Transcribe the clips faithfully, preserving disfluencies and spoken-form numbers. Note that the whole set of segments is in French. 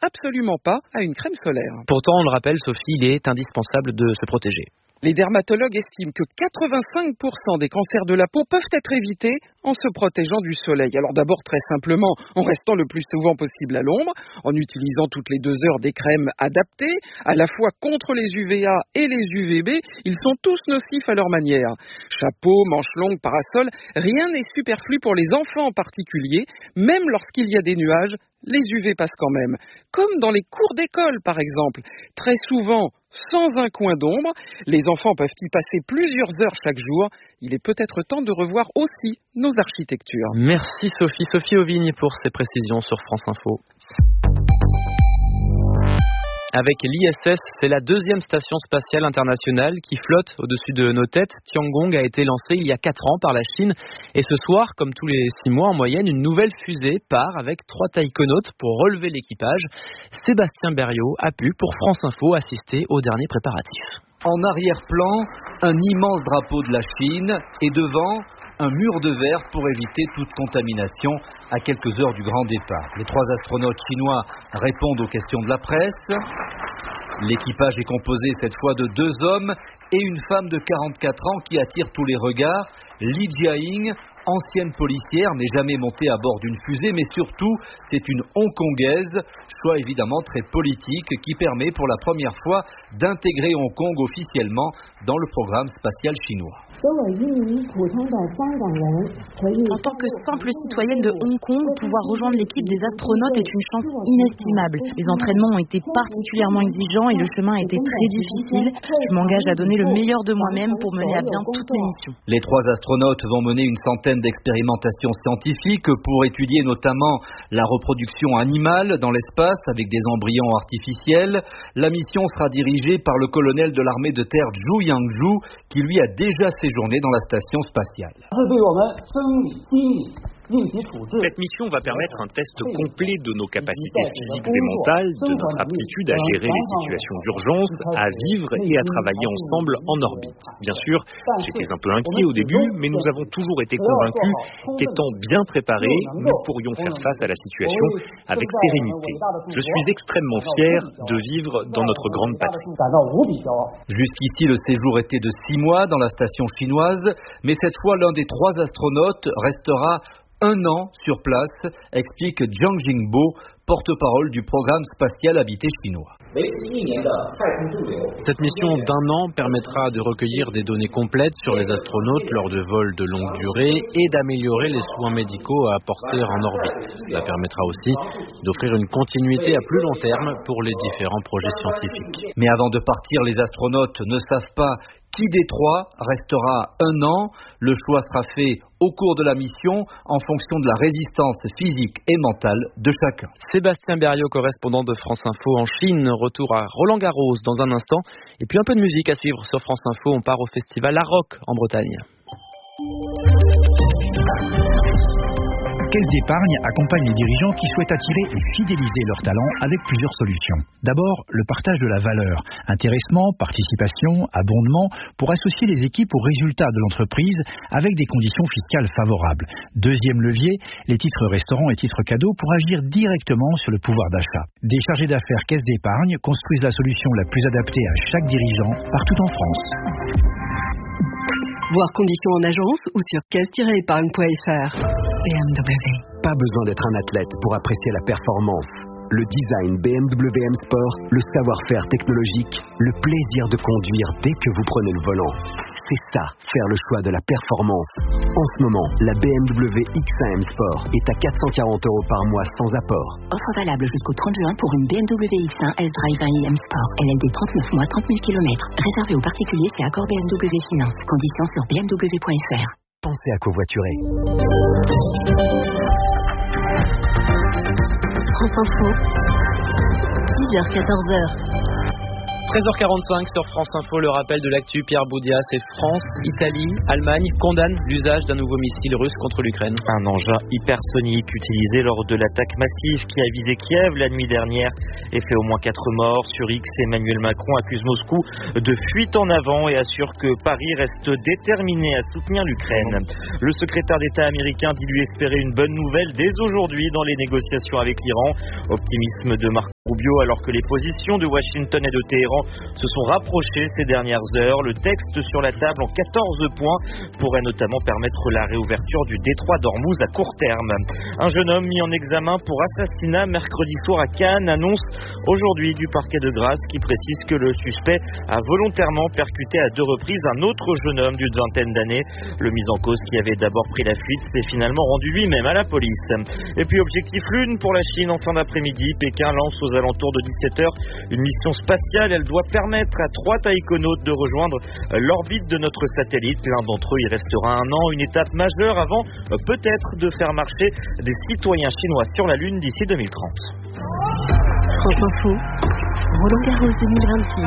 absolument pas à une crème solaire. Pourtant, on le rappelle, Sophie, il est indispensable de se protéger. Les dermatologues estiment que quatre-vingt-cinq pour cent des cancers de la peau peuvent être évités en se protégeant du soleil. Alors d'abord, très simplement, en restant le plus souvent possible à l'ombre, en utilisant toutes les deux heures des crèmes adaptées, à la fois contre les U V A et les U V B. Ils sont tous nocifs à leur manière. Chapeau, manches longues, parasol, rien n'est superflu pour les enfants en particulier, même lorsqu'il y a des nuages. Les U V passent quand même, comme dans les cours d'école par exemple. Très souvent, sans un coin d'ombre, les enfants peuvent y passer plusieurs heures chaque jour. Il est peut-être temps de revoir aussi nos architectures. Merci Sophie, Sophie Auvigne pour ces précisions sur France Info. Avec l'I S S, c'est la deuxième station spatiale internationale qui flotte au-dessus de nos têtes. Tiangong a été lancée il y a quatre ans par la Chine. Et ce soir, comme tous les six mois en moyenne, une nouvelle fusée part avec trois taïkonautes pour relever l'équipage. Sébastien Berriot a pu, pour France Info, assister aux derniers préparatifs. En arrière-plan, un immense drapeau de la Chine et devant, un mur de verre pour éviter toute contamination à quelques heures du grand départ. Les trois astronautes chinois répondent aux questions de la presse. L'équipage est composé cette fois de deux hommes et une femme de quarante-quatre ans qui attire tous les regards. Li Jiaying, ancienne policière, n'est jamais montée à bord d'une fusée, mais surtout, c'est une Hongkongaise, choix évidemment très politique qui permet pour la première fois d'intégrer Hong Kong officiellement dans le programme spatial chinois. En tant que simple citoyenne de Hong Kong, pouvoir rejoindre l'équipe des astronautes est une chance inestimable. Les entraînements ont été particulièrement exigeants et le chemin a été très difficile. Je m'engage à donner le meilleur de moi-même pour mener à bien toutes les missions. Les trois astronautes vont mener une centaine d'expérimentations scientifiques pour étudier notamment la reproduction animale dans l'espace avec des embryons artificiels. La mission sera dirigée par le colonel de l'armée de terre Zhu Yangzhou qui lui a déjà séjourné dans la station spatiale. Cette mission va permettre un test complet de nos capacités physiques et mentales, de notre aptitude à gérer les situations d'urgence, à vivre et à travailler ensemble en orbite. Bien sûr, j'étais un peu inquiet au début, mais nous avons toujours été convaincus qu'étant bien préparés, nous pourrions faire face à la situation avec sérénité. Je suis extrêmement fier de vivre dans notre grande patrie. Jusqu'ici, le séjour était de six mois dans la station chinoise, mais cette fois, l'un des trois astronautes restera un an sur place, explique Jiang Jingbo, porte-parole du programme spatial habité chinois. Cette mission d'un an permettra de recueillir des données complètes sur les astronautes lors de vols de longue durée et d'améliorer les soins médicaux à apporter en orbite. Cela permettra aussi d'offrir une continuité à plus long terme pour les différents projets scientifiques. Mais avant de partir, les astronautes ne savent pas qui des trois restera un an. Le choix sera fait au cours de la mission en fonction de la résistance physique et mentale de chacun. Sébastien Berriot, correspondant de France Info en Chine. Retour à Roland Garros dans un instant. Et puis un peu de musique à suivre sur France Info. On part au festival La Rock en Bretagne. Caisse d'épargne accompagne les dirigeants qui souhaitent attirer et fidéliser leurs talents avec plusieurs solutions. D'abord, le partage de la valeur. Intéressement, participation, abondement pour associer les équipes aux résultats de l'entreprise avec des conditions fiscales favorables. Deuxième levier, les titres restaurants et titres cadeaux pour agir directement sur le pouvoir d'achat. Des chargés d'affaires Caisse d'épargne construisent la solution la plus adaptée à chaque dirigeant partout en France. Voir conditions en agence ou sur caisse tiret épargne point f r. B M W. Pas besoin d'être un athlète pour apprécier la performance. Le design B M W M Sport, le savoir-faire technologique, le plaisir de conduire dès que vous prenez le volant. C'est ça, faire le choix de la performance. En ce moment, la B M W X un M Sport est à quatre cent quarante euros par mois sans apport. Offre valable jusqu'au trente juin pour une B M W X un S-Drive un i M Sport. L L D trente-neuf mois, trente mille kilomètres. Réservé aux particuliers, c'est accord B M W Finance. Conditions sur b m w point f r. Pensez à covoiturer. France Info, dix heures quatorze heures. treize heures quarante-cinq sur France Info, le rappel de l'actu. Pierre Boudias et France, Italie, Allemagne condamnent l'usage d'un nouveau missile russe contre l'Ukraine. Un engin hypersonique utilisé lors de l'attaque massive qui a visé Kiev la nuit dernière et fait au moins quatre morts. Sur X, Emmanuel Macron accuse Moscou de fuite en avant et assure que Paris reste déterminé à soutenir l'Ukraine. Le secrétaire d'État américain dit lui espérer une bonne nouvelle dès aujourd'hui dans les négociations avec l'Iran. Optimisme de Marc Rubio, alors que les positions de Washington et de Téhéran se sont rapprochées ces dernières heures. Le texte sur la table en quatorze points pourrait notamment permettre la réouverture du détroit d'Ormuz à court terme. Un jeune homme mis en examen pour assassinat mercredi soir à Cannes annonce aujourd'hui du parquet de Grasse qui précise que le suspect a volontairement percuté à deux reprises un autre jeune homme d'une vingtaine d'années. Le mis en cause, qui avait d'abord pris la fuite, s'est finalement rendu lui-même à la police. Et puis objectif lune pour la Chine en fin d'après-midi. Pékin lance aux alentours de dix-sept heures une mission spatiale. Elle doit permettre à trois taïkonautes de rejoindre l'orbite de notre satellite. L'un d'entre eux y restera un an, une étape majeure avant peut-être de faire marcher des citoyens chinois sur la Lune d'ici deux mille trente. France Info, Roland Garros deux mille vingt-six.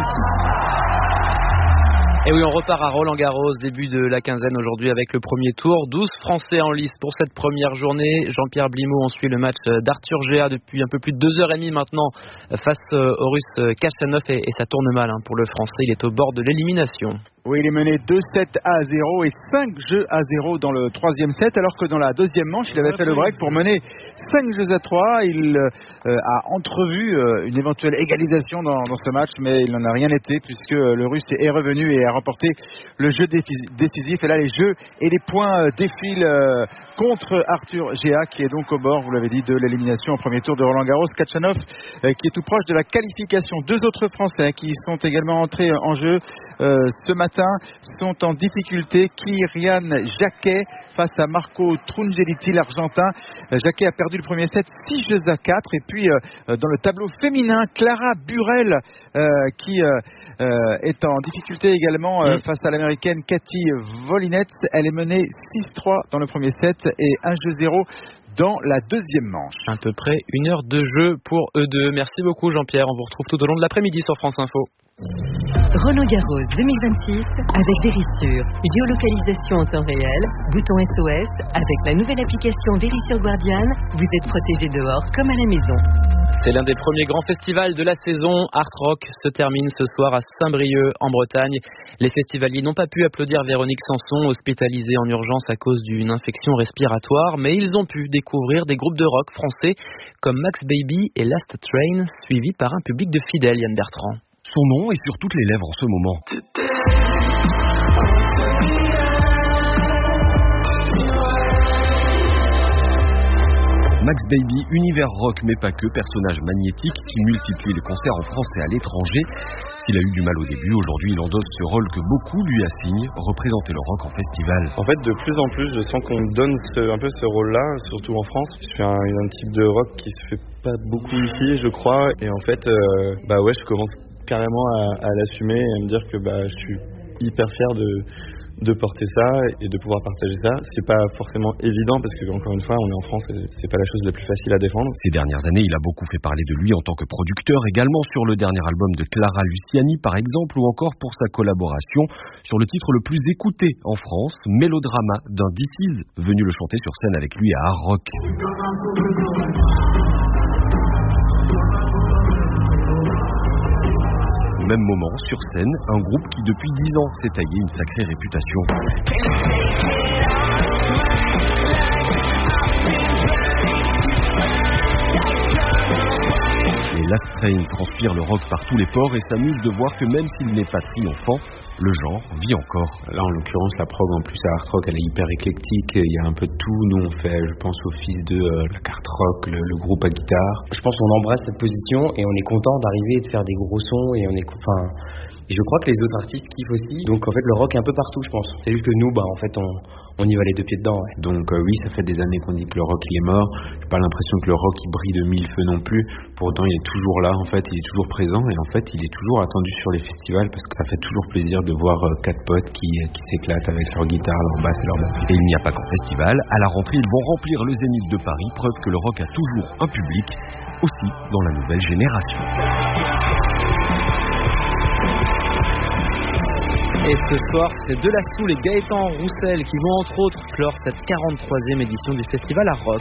Et oui, on repart à Roland-Garros, début de la quinzaine aujourd'hui avec le premier tour. douze Français en lice pour cette première journée. Jean-Pierre Blimaud, on suit le match d'Arthur Géa depuis un peu plus de deux heures trente maintenant face au Russe Khachanov et, et ça tourne mal hein, pour le Français. Il est au bord de l'élimination. Oui, il est mené deux sept à zéro et cinq jeux à zéro dans le troisième set, alors que dans la deuxième manche, il avait fait le break pour mener cinq jeux à trois. Il euh, a entrevu euh, une éventuelle égalisation dans, dans ce match, mais il n'en a rien été puisque le Russe est revenu et a remporté le jeu décisif. Et là, les jeux et les points défilent euh, contre Arthur Géa, qui est donc au bord, vous l'avez dit, de l'élimination au premier tour de Roland-Garros. Khachanov, euh, qui est tout proche de la qualification. Deux autres Français qui sont également entrés en jeu euh, ce matin sont en difficulté. Kyrian Jacquet face à Marco Trungeliti, l'Argentin. Jacquet a perdu le premier set six jeux à quatre. Et puis euh, dans le tableau féminin, Clara Burel euh, qui euh, euh, est en difficulté également euh, face à l'américaine Cathy Volinets. Elle est menée six trois dans le premier set et un jeu zéro dans la deuxième manche. À peu près une heure de jeu pour eux deux. Merci beaucoup Jean-Pierre. On vous retrouve tout au long de l'après-midi sur France Info. Roland Garros deux mille vingt-six avec Verisure. Géolocalisation en temps réel, bouton S O S. Avec la nouvelle application Verisure Guardian, vous êtes protégé dehors comme à la maison. C'est l'un des premiers grands festivals de la saison. Art Rock se termine ce soir à Saint-Brieuc en Bretagne. Les festivaliers n'ont pas pu applaudir Véronique Sanson, hospitalisée en urgence à cause d'une infection respiratoire, mais ils ont pu découvrir des groupes de rock français comme Max Baby et Last Train, suivis par un public de fidèles, Yann Bertrand. Son nom est sur toutes les lèvres en ce moment. Max Baby, univers rock mais pas que, personnage magnétique qui multiplie les concerts en France et à l'étranger. S'il a eu du mal au début, aujourd'hui il endosse ce rôle que beaucoup lui assignent, représenter le rock en festival. En fait, de plus en plus, je sens qu'on me donne ce, un peu ce rôle-là, surtout en France. Je suis un, un type de rock qui se fait pas beaucoup ici, je crois. Et en fait, euh, bah ouais, je commence carrément à, à l'assumer et à me dire que bah, je suis hyper fier de... de porter ça et de pouvoir partager ça. C'est pas forcément évident parce que, encore une fois, on est en France et c'est pas la chose la plus facile à défendre. Ces dernières années, il a beaucoup fait parler de lui en tant que producteur, également sur le dernier album de Clara Luciani, par exemple, ou encore pour sa collaboration sur le titre le plus écouté en France, Mélodrama, d'un D C Is, venu le chanter sur scène avec lui à Art Rock. Au même moment, sur scène, un groupe qui depuis dix ans s'est taillé une sacrée réputation. Les Last Train transpirent le rock par tous les pores et s'amusent de voir que même s'il n'est pas triomphant, le genre vit encore. Là, en l'occurrence, la prog, en plus, à Art Rock, elle est hyper éclectique. Il y a un peu de tout. Nous, on fait, je pense, au fils de euh, la carte rock, le, le groupe à guitare. Je pense qu'on embrasse cette position et on est content d'arriver et de faire des gros sons. Et on est, enfin, et je crois que les autres artistes kiffent aussi. Donc, en fait, le rock est un peu partout, je pense. C'est juste que nous, bah, en fait, on, on y va les deux pieds dedans. Ouais. Donc, euh, oui, ça fait des années qu'on dit que le rock, il est mort. J'ai pas l'impression que le rock, il brille de mille feux non plus. Pourtant, il est toujours là, en fait. Il est toujours présent. Et en fait, il est toujours attendu sur les festivals parce que ça fait toujours plaisir de voir euh, quatre potes qui, qui s'éclatent avec leur guitare, leur basse et leur batterie. Et il n'y a pas qu'en festival. À la rentrée, ils vont remplir le Zénith de Paris, preuve que le rock a toujours un public, aussi dans la nouvelle génération. Et ce soir, c'est Delasoul et Gaëtan Roussel qui vont entre autres clore cette quarante-troisième édition du festival Art Rock.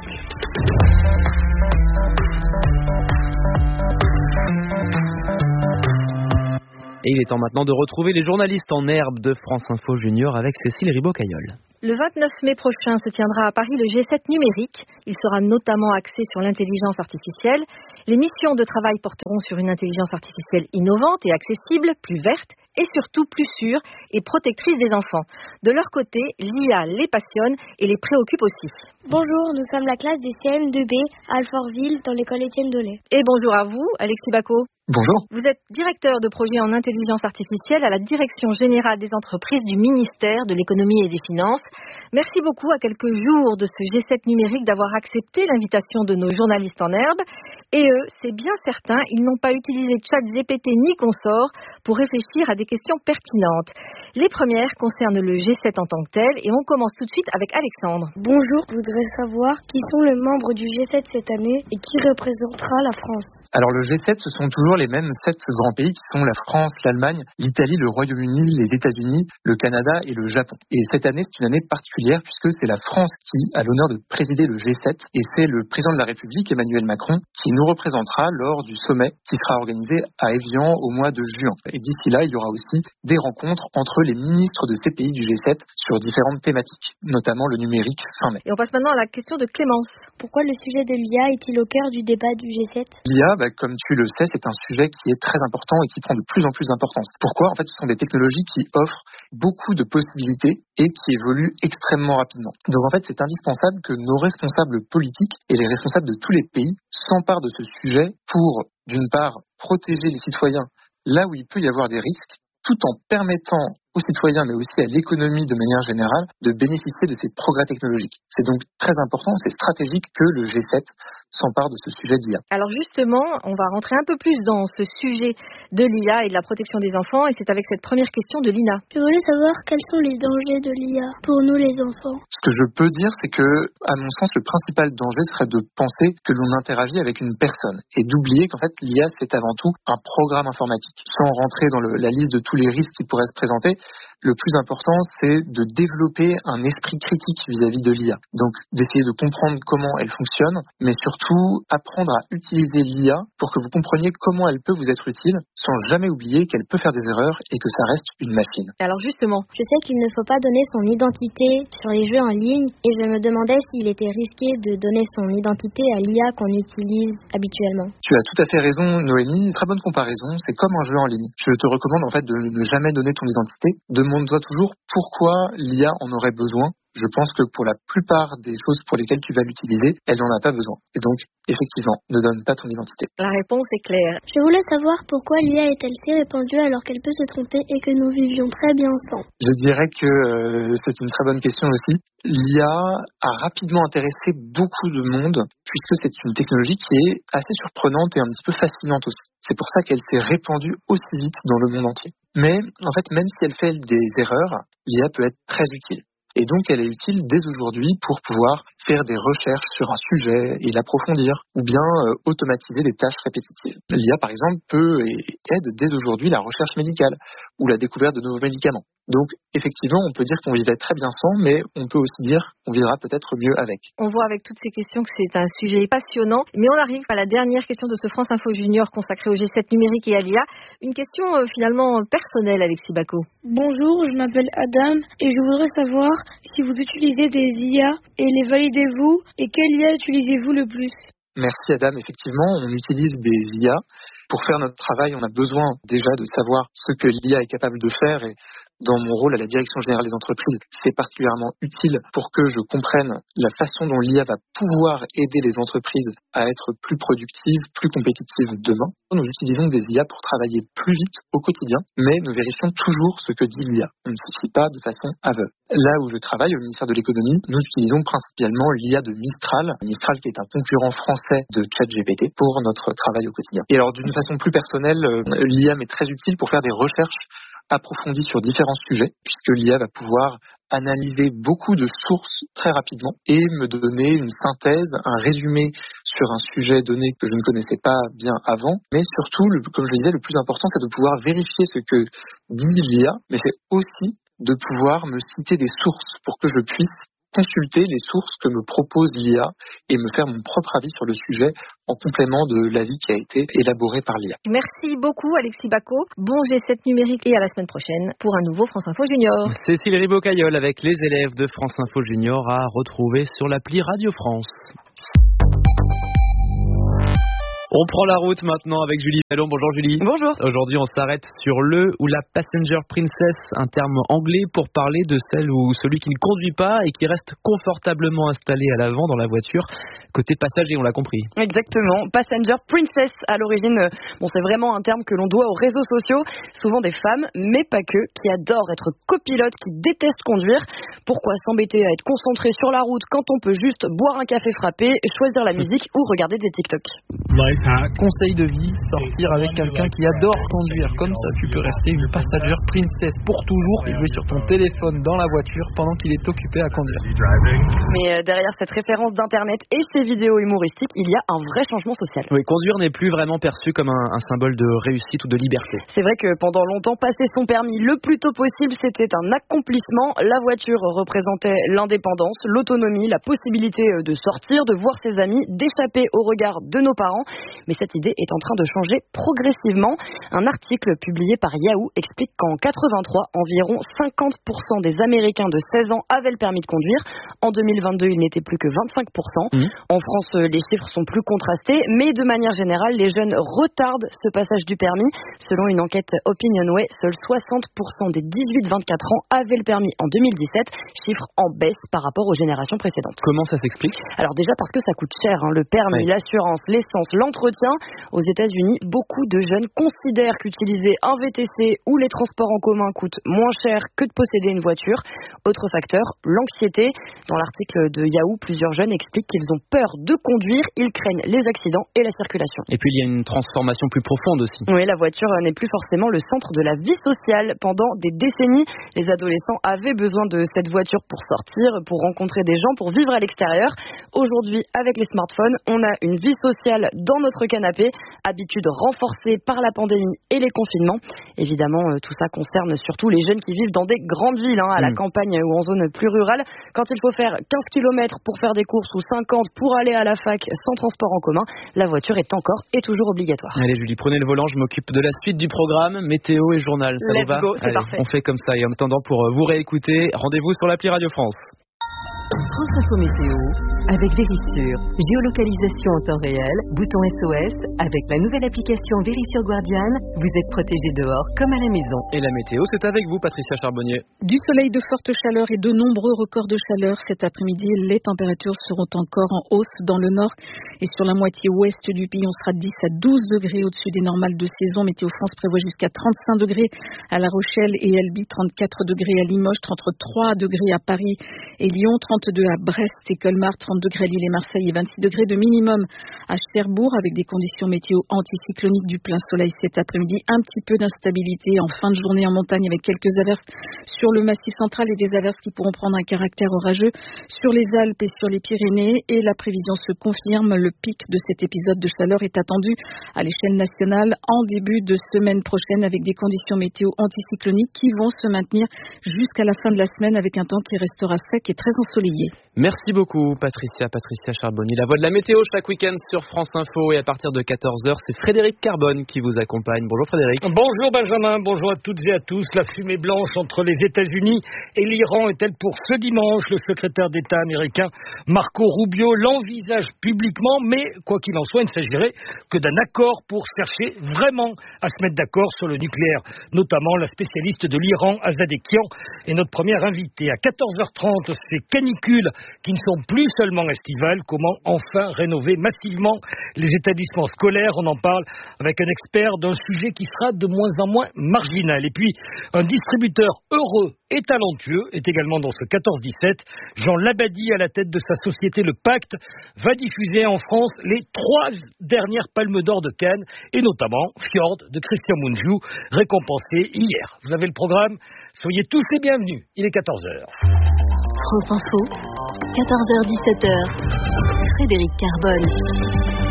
Et il est temps maintenant de retrouver les journalistes en herbe de France Info Junior avec Cécile Ribaud-Caillol. Le vingt-neuf mai prochain se tiendra à Paris le G sept numérique. Il sera notamment axé sur l'intelligence artificielle. Les missions de travail porteront sur une intelligence artificielle innovante et accessible, plus verte et surtout plus sûre et protectrice des enfants. De leur côté, l'I A les passionne et les préoccupe aussi. Bonjour, nous sommes la classe des C M deux B à Alfortville dans l'école Étienne Dolé. Et bonjour à vous, Alexis Bacot. Bonjour. Vous êtes directeur de projet en intelligence artificielle à la Direction générale des entreprises du ministère de l'économie et des finances. Merci beaucoup à quelques jours de ce G sept numérique d'avoir accepté l'invitation de nos journalistes en herbe. Et eux, c'est bien certain, ils n'ont pas utilisé ChatGPT ni consort pour réfléchir à des questions pertinentes. Les premières concernent le G sept en tant que tel et on commence tout de suite avec Alexandre. Bonjour, je voudrais savoir qui sont les membres du G sept cette année et qui représentera la France. Alors le G sept, ce sont toujours les mêmes sept grands pays qui sont la France, l'Allemagne, l'Italie, le Royaume-Uni, les États-Unis, le Canada et le Japon. Et cette année, c'est une année particulière puisque c'est la France qui a l'honneur de présider le G sept et c'est le président de la République, Emmanuel Macron, qui nous représentera lors du sommet qui sera organisé à Évian au mois de juin. Et d'ici là, il y aura aussi des rencontres entre les ministres de ces pays du G sept sur différentes thématiques, notamment le numérique fin mai. Et on passe maintenant à la question de Clémence. Pourquoi le sujet de l'I A est-il au cœur du débat du G sept ? L'I A, bah, comme tu le sais, c'est un sujet qui est très important et qui prend de plus en plus d'importance. Pourquoi ? En fait, ce sont des technologies qui offrent beaucoup de possibilités et qui évoluent extrêmement rapidement. Donc en fait, c'est indispensable que nos responsables politiques et les responsables de tous les pays s'emparent de ce sujet pour, d'une part, protéger les citoyens là où il peut y avoir des risques, tout en permettant aux citoyens, mais aussi à l'économie de manière générale, de bénéficier de ces progrès technologiques. C'est donc très important, c'est stratégique que le G sept s'empare de ce sujet d'I A. Alors justement, on va rentrer un peu plus dans ce sujet de l'I A et de la protection des enfants, et c'est avec cette première question de Lina. Je voulais savoir quels sont les dangers de l'I A pour nous les enfants. Ce que je peux dire, c'est que, à mon sens, le principal danger serait de penser que l'on interagit avec une personne et d'oublier qu'en fait, l'I A, c'est avant tout un programme informatique. Sans rentrer dans le, la liste de tous les risques qui pourraient se présenter, le plus important, c'est de développer un esprit critique vis-à-vis de l'I A. Donc, d'essayer de comprendre comment elle fonctionne, mais surtout apprendre à utiliser l'I A pour que vous compreniez comment elle peut vous être utile, sans jamais oublier qu'elle peut faire des erreurs et que ça reste une machine. Alors justement, je sais qu'il ne faut pas donner son identité sur les jeux en ligne, et je me demandais s'il était risqué de donner son identité à l'I A qu'on utilise habituellement. Tu as tout à fait raison, Noémie. Très bonne comparaison. C'est comme un jeu en ligne. Je te recommande en fait de ne jamais donner ton identité. Demande-toi toujours pourquoi l'I A en aurait besoin. Je pense que pour la plupart des choses pour lesquelles tu vas l'utiliser, elle n'en a pas besoin. Et donc, effectivement, ne donne pas ton identité. La réponse est claire. Je voulais savoir pourquoi l'I A est-elle si répandue alors qu'elle peut se tromper et que nous vivions très bien ensemble. Je dirais que euh, c'est une très bonne question aussi. L'I A a rapidement intéressé beaucoup de monde puisque c'est une technologie qui est assez surprenante et un petit peu fascinante aussi. C'est pour ça qu'elle s'est répandue aussi vite dans le monde entier. Mais en fait, même si elle fait des erreurs, l'I A peut être très utile. Et donc, elle est utile dès aujourd'hui pour pouvoir faire des recherches sur un sujet et l'approfondir, ou bien euh, automatiser des tâches répétitives. L'I A, par exemple, peut et aide dès aujourd'hui la recherche médicale ou la découverte de nouveaux médicaments. Donc, effectivement, on peut dire qu'on vivait très bien sans, mais on peut aussi dire qu'on vivra peut-être mieux avec. On voit avec toutes ces questions que c'est un sujet passionnant, mais on arrive à la dernière question de ce France Info Junior consacré au G sept numérique et à l'I A. Une question euh, finalement personnelle, Alexis Bacot. Bonjour, je m'appelle Adam et je voudrais savoir si vous utilisez des I A et les validez-vous et quelle I A utilisez-vous le plus ? Merci Adam, effectivement, on utilise des I A. Pour faire notre travail, on a besoin déjà de savoir ce que l'I A est capable de faire et dans mon rôle à la Direction générale des entreprises, c'est particulièrement utile pour que je comprenne la façon dont l'I A va pouvoir aider les entreprises à être plus productives, plus compétitives demain. Nous utilisons des I A pour travailler plus vite au quotidien, mais nous vérifions toujours ce que dit l'I A. On ne se fie pas de façon aveugle. Là où je travaille, au ministère de l'économie, nous utilisons principalement l'I A de Mistral, Mistral qui est un concurrent français de ChatGPT pour notre travail au quotidien. Et alors d'une façon plus personnelle, l'I A m'est très utile pour faire des recherches approfondie sur différents sujets, puisque l'I A va pouvoir analyser beaucoup de sources très rapidement et me donner une synthèse, un résumé sur un sujet donné que je ne connaissais pas bien avant. Mais surtout, le, comme je le disais, le plus important, c'est de pouvoir vérifier ce que dit l'I A, mais c'est aussi de pouvoir me citer des sources pour que je puisse consulter les sources que me propose l'I A et me faire mon propre avis sur le sujet en complément de l'avis qui a été élaboré par l'I A. Merci beaucoup Alexis Bacot. Bon G sept numérique et à la semaine prochaine pour un nouveau France Info Junior. Cécile Ribaud-Caillol avec les élèves de France Info Junior à retrouver sur l'appli Radio France. On prend la route maintenant avec Julie Bellon. Bonjour Julie. Bonjour. Aujourd'hui, on s'arrête sur le ou la Passenger Princess, un terme anglais pour parler de celle ou celui qui ne conduit pas et qui reste confortablement installé à l'avant dans la voiture. Côté passager, on l'a compris. Exactement. Passenger Princess, à l'origine, bon, c'est vraiment un terme que l'on doit aux réseaux sociaux, souvent des femmes, mais pas que, qui adorent être copilotes, qui détestent conduire. Pourquoi s'embêter à être concentré sur la route quand on peut juste boire un café frappé, choisir la musique ou regarder des TikTok? Conseil de vie, sortir avec quelqu'un qui adore conduire. Comme ça, tu peux rester une passenger princess pour toujours et jouer sur ton téléphone dans la voiture pendant qu'il est occupé à conduire. Mais derrière cette référence d'internet et ces vidéos humoristiques, il y a un vrai changement social. Oui, conduire n'est plus vraiment perçu comme un, un symbole de réussite ou de liberté. C'est vrai que pendant longtemps, passer son permis le plus tôt possible, c'était un accomplissement. La voiture représentait l'indépendance, l'autonomie, la possibilité de sortir, de voir ses amis, d'échapper au regard de nos parents. Mais cette idée est en train de changer progressivement. Un article publié par Yahoo explique qu'en quatre-vingt-trois, environ cinquante pour cent des Américains de seize ans avaient le permis de conduire. En deux mille vingt-deux, il n'était plus que vingt-cinq pour cent. Mmh. En France, les chiffres sont plus contrastés, mais de manière générale, les jeunes retardent ce passage du permis. Selon une enquête Opinionway, seuls soixante pour cent des dix-huit vingt-quatre ans avaient le permis en deux mille dix-sept, chiffre en baisse par rapport aux générations précédentes. Comment ça s'explique? Alors déjà parce que ça coûte cher, hein, le permis, oui. L'assurance, l'essence, l'entretien. Aux États-Unis, beaucoup de jeunes considèrent qu'utiliser un V T C ou les transports en commun coûte moins cher que de posséder une voiture. Autre facteur, l'anxiété. Dans l'article de Yahoo, plusieurs jeunes expliquent qu'ils ont peur de conduire, ils craignent les accidents et la circulation. Et puis il y a une transformation plus profonde aussi. Oui, la voiture n'est plus forcément le centre de la vie sociale. Pendant des décennies, les adolescents avaient besoin de cette voiture pour sortir, pour rencontrer des gens, pour vivre à l'extérieur. Aujourd'hui, avec les smartphones, on a une vie sociale dans notre canapé, habitude renforcée par la pandémie et les confinements. Évidemment, euh, tout ça concerne surtout les jeunes qui vivent dans des grandes villes, hein, à mmh. la campagne ou en zone plus rurale. Quand il faut faire quinze kilomètres pour faire des courses ou cinquante pour aller à la fac sans transport en commun, la voiture est encore et toujours obligatoire. Allez Julie, prenez le volant, je m'occupe de la suite du programme, météo et journal. Ça Let's vous va? go, c'est Allez, parfait. On fait comme ça et en attendant pour vous réécouter, rendez-vous sur l'appli Radio France. France Info Météo avec Vérissure. Géolocalisation en temps réel, bouton S O S. Avec la nouvelle application Vérissure Guardian, vous êtes protégé dehors comme à la maison. Et la météo, c'est avec vous, Patricia Charbonnier. Du soleil, de forte chaleur et de nombreux records de chaleur cet après-midi. Les températures seront encore en hausse dans le nord et sur la moitié ouest du pays. On sera de dix à douze degrés au-dessus des normales de saison. Météo France prévoit jusqu'à trente-cinq degrés à La Rochelle et Albi, trente-quatre degrés à Limoges, trente-trois degrés à Paris et Lyon, trente-deux à Brest et Colmar, trente degrés à Lille et Marseille et vingt-six degrés de minimum à Cherbourg avec des conditions météo anticycloniques, du plein soleil cet après-midi. Un petit peu d'instabilité en fin de journée en montagne avec quelques averses sur le massif central et des averses qui pourront prendre un caractère orageux sur les Alpes et sur les Pyrénées. Et la prévision se confirme, le pic de cet épisode de chaleur est attendu à l'échelle nationale en début de semaine prochaine avec des conditions météo anticycloniques qui vont se maintenir jusqu'à la fin de la semaine avec un temps qui restera sec et très ensoleillé. Merci beaucoup Patricia, Patricia Charbonnier. La voix de la météo chaque week-end sur France Info et à partir de quatorze heures, c'est Frédéric Carbone qui vous accompagne. Bonjour Frédéric. Bonjour Benjamin, bonjour à toutes et à tous. La fumée blanche entre les États-Unis et l'Iran est-elle pour ce dimanche? Le secrétaire d'État américain Marco Rubio l'envisage publiquement, mais quoi qu'il en soit, il ne s'agirait que d'un accord pour chercher vraiment à se mettre d'accord sur le nucléaire. Notamment la spécialiste de l'Iran, Azadekian, est notre première invitée. À quatorze heures trente, ces canicules qui ne sont plus seulement estivales. Comment enfin rénover massivement les établissements scolaires? On en parle avec un expert d'un sujet qui sera de moins en moins marginal. Et puis, un distributeur heureux et talentueux est également dans ce quatorze dix-sept. Jean Labadie, à la tête de sa société Le Pacte, va diffuser en France les trois dernières Palmes d'Or de Cannes et notamment Fjord de Christian Mungiu, récompensé hier. Vous avez le programme, soyez tous les bienvenus. Il est quatorze heures. France Info, quatorze heures dix-sept heures. Frédéric Carbone.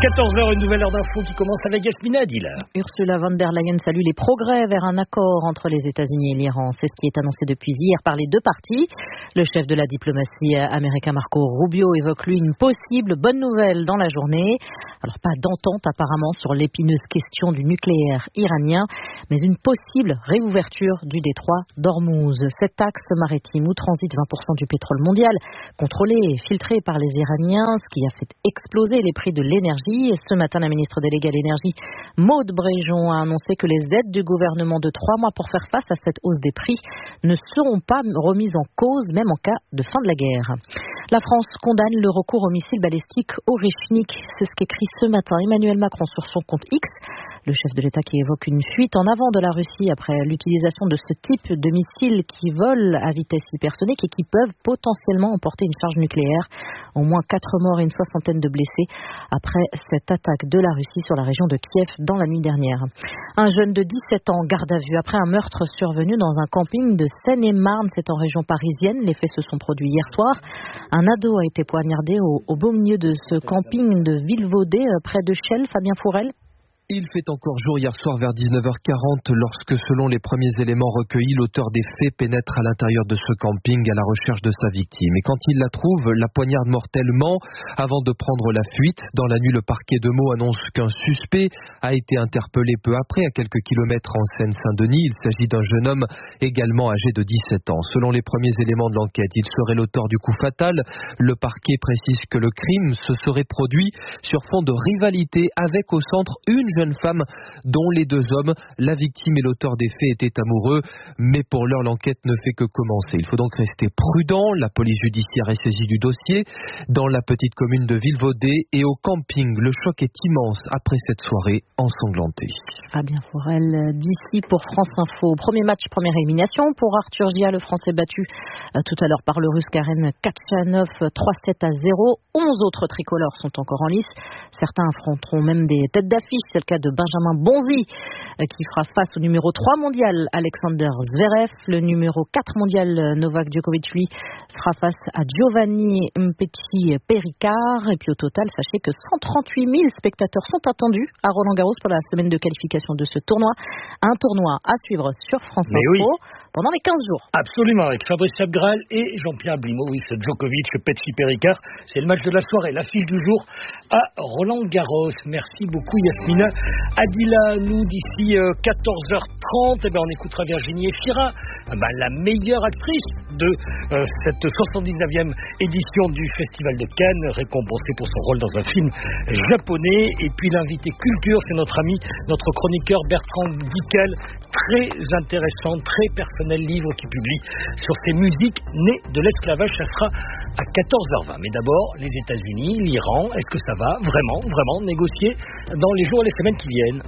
quatorze heures, une nouvelle heure d'info qui commence avec Yasmina Adila. Ursula von der Leyen salue les progrès vers un accord entre les États-Unis et l'Iran. C'est ce qui est annoncé depuis hier par les deux parties. Le chef de la diplomatie américain Marco Rubio évoque lui une possible bonne nouvelle dans la journée. Alors pas d'entente apparemment sur l'épineuse question du nucléaire iranien, mais une possible réouverture du détroit d'Ormuz. Cet axe maritime où transite vingt pour cent du pétrole mondial, contrôlé et filtré par les Iraniens, ce qui a fait exploser les prix de l'énergie. Ce matin, la ministre déléguée à l'énergie, Maud Bréjon, a annoncé que les aides du gouvernement de trois mois pour faire face à cette hausse des prix ne seront pas remises en cause, même en cas de fin de la guerre. La France condamne le recours au missile balistique Orychnik. C'est ce qu'écrit ce matin Emmanuel Macron sur son compte X. Le chef de l'État qui évoque une fuite en avant de la Russie après l'utilisation de ce type de missiles qui volent à vitesse hypersonique et qui peuvent potentiellement emporter une charge nucléaire. Au moins quatre morts et une soixantaine de blessés après cette attaque de la Russie sur la région de Kiev dans la nuit dernière. Un jeune de dix-sept ans garde à vue après un meurtre survenu dans un camping de Seine-et-Marne. C'est en région parisienne. Les faits se sont produits hier soir. Un ado a été poignardé au, au beau milieu de ce camping de Villevaudet près de Chelles. Fabien Fourel. Il fait encore jour hier soir vers dix-neuf heures quarante lorsque, selon les premiers éléments recueillis, l'auteur des faits pénètre à l'intérieur de ce camping à la recherche de sa victime. Et quand il la trouve, la poignarde mortellement avant de prendre la fuite. Dans la nuit, le parquet de Meaux annonce qu'un suspect a été interpellé peu après à quelques kilomètres en Seine-Saint-Denis. Il s'agit d'un jeune homme également âgé de dix-sept ans. Selon les premiers éléments de l'enquête, il serait l'auteur du coup fatal. Le parquet précise que le crime se serait produit sur fond de rivalité avec au centre une jeune jeune femme dont les deux hommes, la victime et l'auteur des faits, étaient amoureux. Mais pour l'heure, l'enquête ne fait que commencer. Il faut donc rester prudent. La police judiciaire est saisie du dossier dans la petite commune de Villevaudet et au camping. Le choc est immense après cette soirée ensanglantée. Fabien Forel, d'ici pour France Info. Premier match, première élimination pour Arthur Gia. Le Français battu tout à l'heure par le Russe Karen Khachanov, trois sept à zéro. onze autres tricolores sont encore en lice. Certains affronteront même des têtes d'affiche. C'est le cas de Benjamin Bonzi qui fera face au numéro trois mondial Alexander Zverev. Le numéro quatre mondial Novak Djokovic, lui, fera face à Giovanni Mpetshi Perricard. Et puis au total, sachez que cent trente-huit mille spectateurs sont attendus à Roland-Garros pour la semaine de qualification de ce tournoi. Un tournoi à suivre sur France Mais Info oui. pendant les quinze jours. Absolument, avec Fabrice Abgral et Jean-Pierre Blimaud. Oui, c'est Djokovic, Mpetshi Perricard. C'est le match de la soirée, l'affiche du jour à Roland-Garros. Merci beaucoup Yasmina Adila. Nous, d'ici euh, quatorze heures trente, eh ben, on écoutera Virginie Efira, eh ben, la meilleure actrice de euh, cette soixante-dix-neuvième édition du Festival de Cannes, récompensée pour son rôle dans un film japonais. Et puis l'invité culture, c'est notre ami, notre chroniqueur Bertrand Dickel, très intéressant, très personnel livre qu'il publie sur ces musiques nées de l'esclavage. Ça sera à quatorze heures vingt. Mais d'abord, les États-Unis, l'Iran, est-ce que ça va vraiment, vraiment négocier dans les jours et les semaines qui viennent?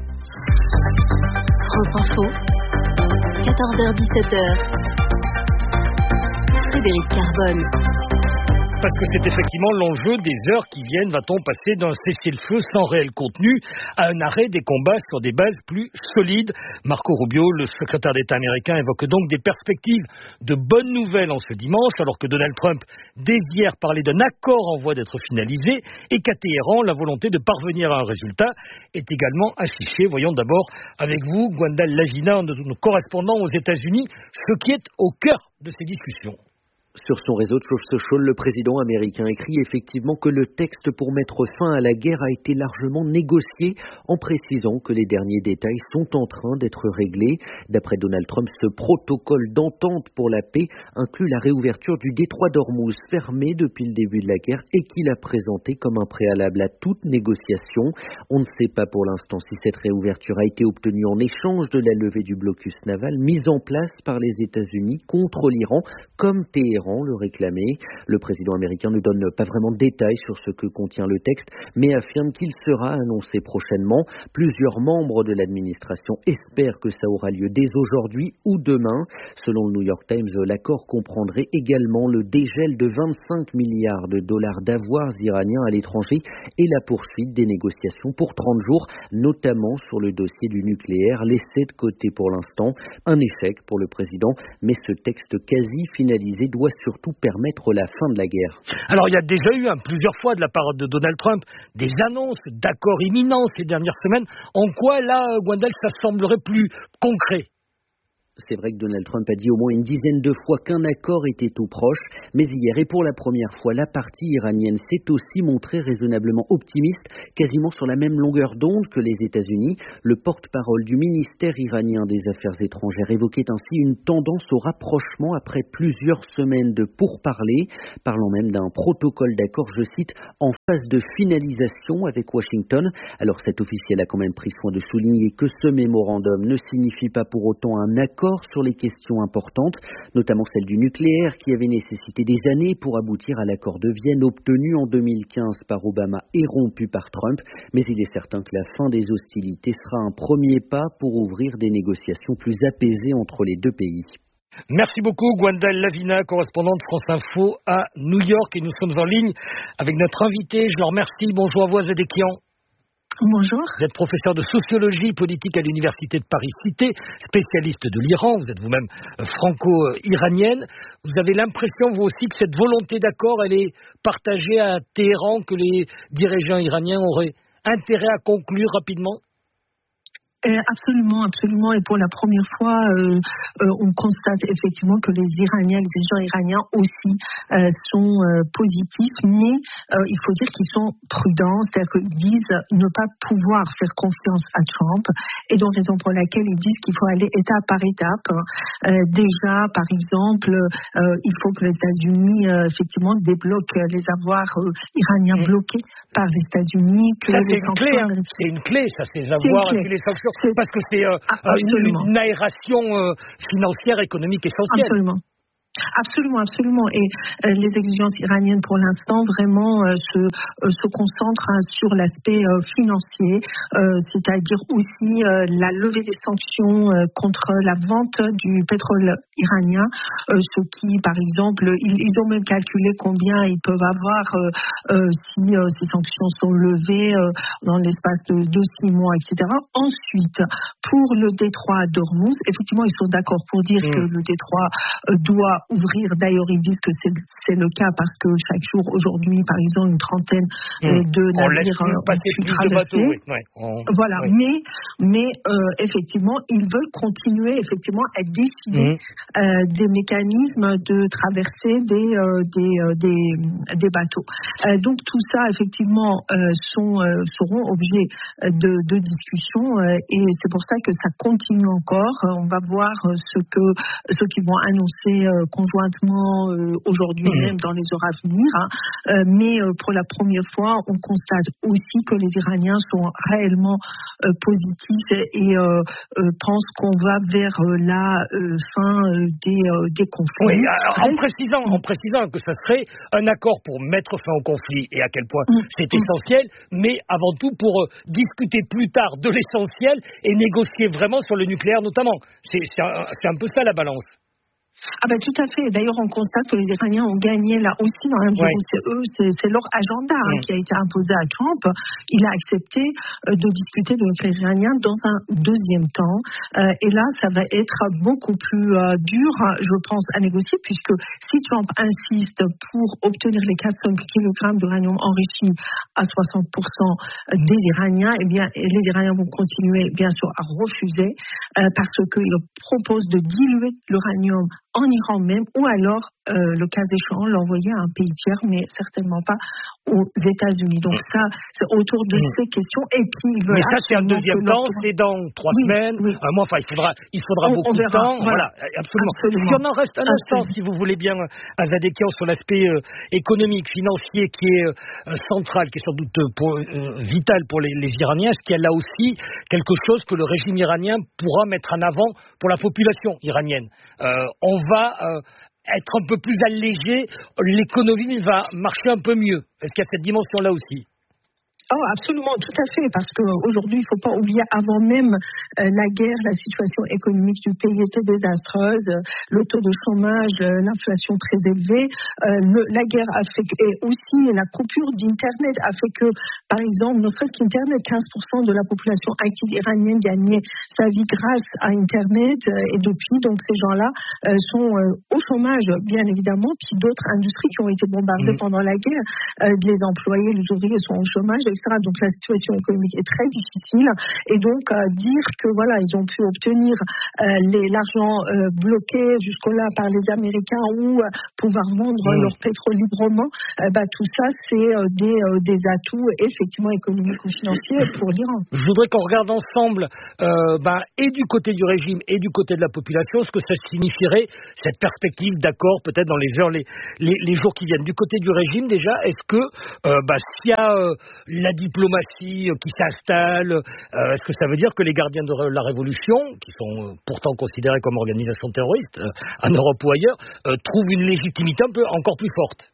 France Info, quatorze heures dix-sept heures. Frédéric Carbone. Parce que c'est effectivement l'enjeu des heures qui viennent. Va-t-on passer d'un cessez-le-feu sans réel contenu à un arrêt des combats sur des bases plus solides? Marco Rubio, le secrétaire d'État américain, évoque donc des perspectives de bonnes nouvelles en ce dimanche, alors que Donald Trump désire parler d'un accord en voie d'être finalisé et qu'à Téhéran, la volonté de parvenir à un résultat est également affichée. Voyons d'abord avec vous, Gwendal Lagina, nos correspondants aux États-Unis, ce qui est au cœur de ces discussions. Sur son réseau de Truth Social, le président américain écrit effectivement que le texte pour mettre fin à la guerre a été largement négocié, en précisant que les derniers détails sont en train d'être réglés. D'après Donald Trump, ce protocole d'entente pour la paix inclut la réouverture du détroit d'Ormuz, fermé depuis le début de la guerre et qu'il a présenté comme un préalable à toute négociation. On ne sait pas pour l'instant si cette réouverture a été obtenue en échange de la levée du blocus naval mis en place par les États-Unis contre l'Iran, comme Téhéran le réclamait. Le président américain ne donne pas vraiment de détails sur ce que contient le texte, mais affirme qu'il sera annoncé prochainement. Plusieurs membres de l'administration espèrent que ça aura lieu dès aujourd'hui ou demain. Selon le New York Times, l'accord comprendrait également le dégel de vingt-cinq milliards de dollars d'avoirs iraniens à l'étranger et la poursuite des négociations pour trente jours, notamment sur le dossier du nucléaire, laissé de côté pour l'instant. Un échec pour le président, mais ce texte quasi finalisé doit surtout permettre la fin de la guerre. Alors il y a déjà eu hein, plusieurs fois de la part de Donald Trump des annonces d'accords imminents ces dernières semaines. En quoi là, Gwendal, ça semblerait plus concret? C'est vrai que Donald Trump a dit au moins une dizaine de fois qu'un accord était tout proche, mais hier et pour la première fois, la partie iranienne s'est aussi montrée raisonnablement optimiste, quasiment sur la même longueur d'onde que les États-Unis. Le porte-parole du ministère iranien des Affaires étrangères évoquait ainsi une tendance au rapprochement après plusieurs semaines de pourparlers, parlant même d'un protocole d'accord, je cite, en phase de finalisation avec Washington. Alors cet officiel a quand même pris soin de souligner que ce mémorandum ne signifie pas pour autant un accord sur les questions importantes, notamment celle du nucléaire qui avait nécessité des années pour aboutir à l'accord de Vienne obtenu en deux mille quinze par Obama et rompu par Trump. Mais il est certain que la fin des hostilités sera un premier pas pour ouvrir des négociations plus apaisées entre les deux pays. Merci beaucoup Gwendal Lavina, correspondante France Info à New York, et nous sommes en ligne avec notre invité. Je le remercie. Bonjour à vous, Zedekian. Bonjour. Vous êtes professeur de sociologie politique à l'université de Paris-Cité, spécialiste de l'Iran, vous êtes vous-même franco-iranienne. Vous avez l'impression, vous aussi, que cette volonté d'accord, elle est partagée à Téhéran, que les dirigeants iraniens auraient intérêt à conclure rapidement? Euh, absolument, absolument. Et pour la première fois, euh, euh, on constate effectivement que les Iraniens, les dirigeants iraniens aussi euh, sont euh, positifs, mais euh, il faut dire qu'ils sont prudents, c'est-à-dire qu'ils disent ne pas pouvoir faire confiance à Trump, et donc raison pour laquelle ils disent qu'il faut aller étape par étape. Euh, déjà, par exemple, euh, il faut que les États-Unis euh, effectivement débloquent les avoirs euh, iraniens mmh. bloqués par les États-Unis. Que ça, les c'est une clé, hein. C'est une clé, ça, ces avoirs et les sanctions. Parce que c'est euh, une, une aération euh, financière, économique essentielle. Absolument. Absolument, absolument. Et euh, les exigences iraniennes, pour l'instant, vraiment euh, se, euh, se concentrent hein, sur l'aspect euh, financier, euh, c'est-à-dire aussi euh, la levée des sanctions euh, contre la vente du pétrole iranien, euh, ce qui, par exemple, ils, ils ont même calculé combien ils peuvent avoir euh, euh, si euh, ces sanctions sont levées euh, dans l'espace de deux six mois, et cetera. Ensuite, pour le détroit d'Ormuz, effectivement, ils sont d'accord pour dire mmh. que le détroit euh, doit ouvrir. D'ailleurs, ils disent que c'est, c'est le cas parce que chaque jour, aujourd'hui, par exemple, une trentaine mmh. de navires ont pu traverser. Oui. Ouais. On... Voilà. Oui. Mais, mais euh, effectivement, ils veulent continuer effectivement à décider mmh. euh, des mécanismes de traversée des euh, des, euh, des des bateaux. Euh, donc tout ça, effectivement, euh, sont euh, seront objets de, de discussion euh, et c'est pour ça que ça continue encore. On va voir ce que ceux qui vont annoncer euh, conjointement euh, aujourd'hui mmh. même dans les heures à venir. Hein. Euh, mais euh, pour la première fois, on constate aussi que les Iraniens sont réellement euh, positifs et euh, euh, pensent qu'on va vers euh, la euh, fin euh, des, euh, des conflits. Oui, alors, en, précisant, en précisant que ça serait un accord pour mettre fin au conflit et à quel point mmh. c'est mmh. essentiel, mais avant tout pour euh, discuter plus tard de l'essentiel et négocier vraiment sur le nucléaire notamment. C'est, c'est, un, c'est un peu ça la balance. Ah ben tout à fait. D'ailleurs, on constate que les Iraniens ont gagné là aussi dans la mesure où c'est eux, c'est, c'est leur agenda hein, mmh. qui a été imposé à Trump. Il a accepté euh, de discuter de nucléaire iranien dans un deuxième temps. Euh, et là, ça va être beaucoup plus euh, dur, je pense, à négocier, puisque si Trump insiste pour obtenir les quatre cents kilogrammes d'uranium enrichi à soixante pour cent des Iraniens, eh bien, les Iraniens vont continuer, bien sûr, à refuser euh, parce qu'ils proposent de diluer l'uranium en Iran même, ou alors, euh, le cas échéant, l'envoyer à un pays tiers, mais certainement pas aux États-Unis. Donc ça, c'est autour de mmh. ces questions. Et puis, ils veulent mais ça, c'est un deuxième temps, notre... c'est dans trois oui, semaines. Oui. Euh, moi, enfin, il faudra, il faudra on, beaucoup on de temps. Voilà, voilà absolument. absolument. Si on en reste un instant, si vous voulez bien, à Zedekian, sur l'aspect euh, économique, financier, qui est euh, central, qui est sans doute euh, pour, euh, vital pour les, les Iraniens, est-ce qu'il y a là aussi quelque chose que le régime iranien pourra mettre en avant pour la population iranienne? euh, On va euh, être un peu plus allégé, l'économie va marcher un peu mieux. Est-ce qu'il y a cette dimension-là aussi? Oh, absolument, tout à fait, parce qu'aujourd'hui, il ne faut pas oublier, avant même euh, la guerre, la situation économique du pays était désastreuse, le taux de chômage, euh, l'inflation très élevée, euh, le, la guerre a fait que, et aussi la coupure d'Internet a fait que, par exemple, ne serait-ce qu'Internet, quinze pour cent de la population active iranienne gagnait sa vie grâce à Internet, euh, et depuis, donc, ces gens-là euh, sont euh, au chômage, bien évidemment, puis d'autres industries qui ont été bombardées mmh. pendant la guerre, euh, les employés, les ouvriers sont au chômage, et cetera. Donc la situation économique est très difficile, et donc euh, dire que voilà, ils ont pu obtenir euh, les, l'argent euh, bloqué jusque-là par les Américains ou euh, pouvoir vendre mmh. leur pétrole librement, euh, bah, tout ça c'est euh, des, euh, des atouts effectivement économiques ou financiers pour l'Iran. Je voudrais qu'on regarde ensemble euh, bah, et du côté du régime et du côté de la population ce que ça signifierait, cette perspective d'accord peut-être dans les heures, les, les, les jours qui viennent. Du côté du régime déjà, est-ce que euh, bah, s'il y a euh, la diplomatie qui s'installe, euh, est-ce que ça veut dire que les gardiens de la révolution, qui sont pourtant considérés comme organisation terroriste euh, en Europe ou ailleurs, euh, trouvent une légitimité un peu encore plus forte?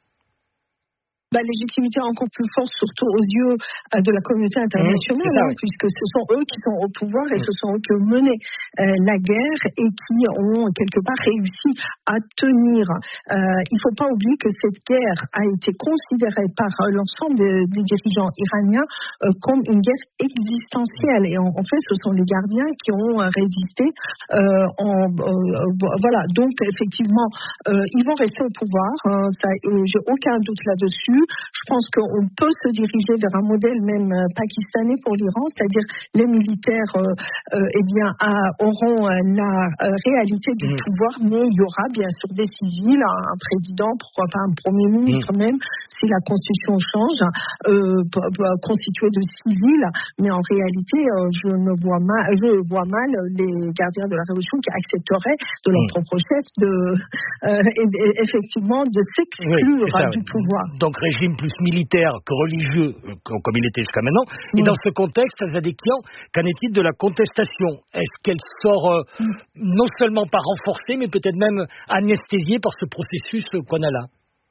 Bah, légitimité encore plus forte, surtout aux yeux euh, de la communauté internationale, mmh, ça, hein, oui. puisque ce sont eux qui sont au pouvoir et mmh. ce sont eux qui ont mené euh, la guerre et qui ont quelque part réussi à tenir. Euh, il ne faut pas oublier que cette guerre a été considérée par euh, l'ensemble des, des dirigeants iraniens euh, comme une guerre existentielle. Et en, en fait, ce sont les gardiens qui ont euh, résisté. Euh, en, euh, voilà. Donc, effectivement, euh, ils vont rester au pouvoir. Hein, ça, euh, j'ai aucun doute là-dessus. Je pense qu'on peut se diriger vers un modèle même euh, pakistanais pour l'Iran, c'est-à-dire les militaires euh, euh, eh bien, à, auront euh, la euh, réalité du mmh. pouvoir, mais il y aura bien sûr des civils, un, un président, pourquoi pas un premier ministre mmh. même, si la constitution change, euh, p- p- constitué de civils, mais en réalité, euh, je ne vois mal, je vois mal les gardiens de la révolution qui accepteraient de leur mmh. propre chef de, euh, et, et, effectivement, de s'exclure oui, ça, du oui. pouvoir. Donc, régime plus militaire que religieux, comme il était jusqu'à maintenant. Et mmh. dans ce contexte, Zadekian, qu'en est-il de la contestation? Est-ce qu'elle sort euh, mmh. non seulement pas renforcée, mais peut-être même anesthésiée par ce processus qu'on a là?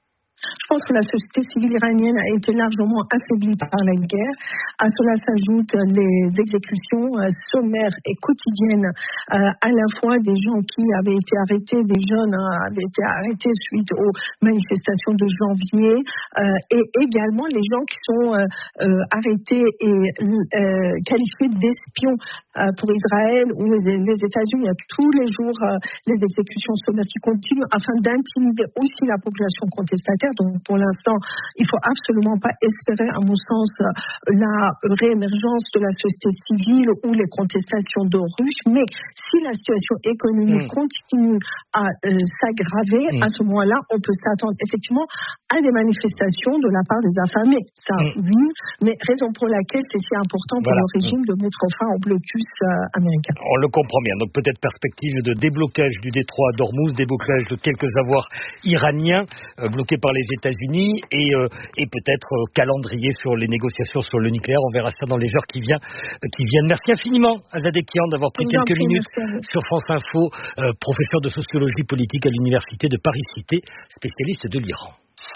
Je pense que la société civile iranienne a été largement affaiblie par la guerre. À cela s'ajoutent les exécutions euh, sommaires et quotidiennes, euh, à la fois des gens qui avaient été arrêtés, des jeunes hein, avaient été arrêtés suite aux manifestations de janvier, euh, et également les gens qui sont euh, euh, arrêtés et euh, qualifiés d'espions euh, pour Israël ou les, les États-Unis. Il y a tous les jours euh, les exécutions sommaires qui continuent afin d'intimider aussi la population contestataire. Donc, pour l'instant, il ne faut absolument pas espérer, à mon sens, la réémergence de la société civile ou les contestations de russes. Mais si la situation économique mmh. continue à euh, s'aggraver, mmh. à ce moment-là, on peut s'attendre effectivement à des manifestations de la part des affamés. Ça, mmh. oui, mais raison pour laquelle c'est si important pour voilà. le régime mmh. de mettre fin au blocus euh, américain. On le comprend bien. Donc, peut-être perspective de déblocage du détroit d'Ormuz, déblocage de quelques avoirs iraniens euh, bloqués par les États-Unis et, euh, et peut-être euh, calendrier sur les négociations sur le nucléaire. On verra ça dans les heures qui, vient, euh, qui viennent. Merci infiniment à Zadekian d'avoir pris quelques prie, minutes sur France Info, euh, professeur de sociologie politique à l'université de Paris-Cité, spécialiste de l'Iran.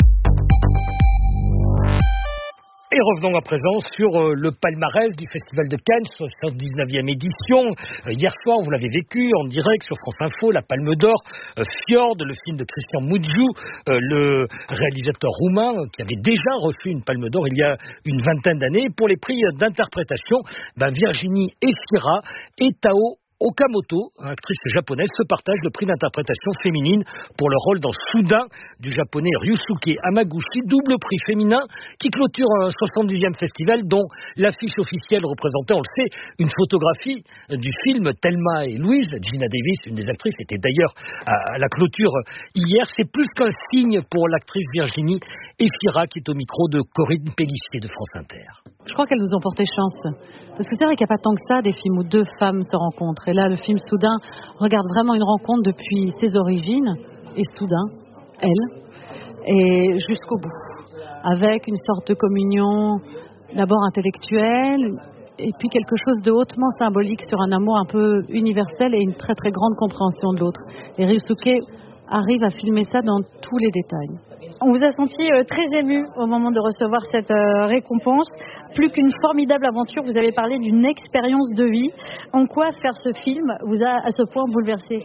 Et revenons à présent sur euh, le palmarès du Festival de Cannes, soixante-dix-neuvième édition. Euh, hier soir, vous l'avez vécu en direct sur France Info, la Palme d'Or, euh, Fjord, le film de Christian Mougiu, euh, le réalisateur roumain euh, qui avait déjà reçu une Palme d'Or il y a une vingtaine d'années. Pour les prix d'interprétation, ben, Virginie Efira et Tao Okamoto, actrice japonaise, se partage le prix d'interprétation féminine pour le rôle dans Soudain du japonais Ryusuke Hamaguchi, double prix féminin qui clôture un soixante-dixième festival dont l'affiche officielle représentait, on le sait, une photographie du film Thelma et Louise. Gina Davis, une des actrices, était d'ailleurs à la clôture hier. C'est plus qu'un signe pour l'actrice Virginie Efira qui est au micro de Corinne Pellissier de France Inter. Je crois qu'elles nous ont porté chance. Parce que c'est vrai qu'il n'y a pas tant que ça des films où deux femmes se rencontrent. Et là, le film Soudain regarde vraiment une rencontre depuis ses origines, et Soudain, elle, et jusqu'au bout. Avec une sorte de communion, d'abord intellectuelle, et puis quelque chose de hautement symbolique sur un amour un peu universel et une très très grande compréhension de l'autre. Et Ryusuke arrive à filmer ça dans tous les détails. On vous a senti euh, très ému au moment de recevoir cette euh, récompense. Plus qu'une formidable aventure, vous avez parlé d'une expérience de vie. En quoi faire ce film vous a à ce point bouleversé?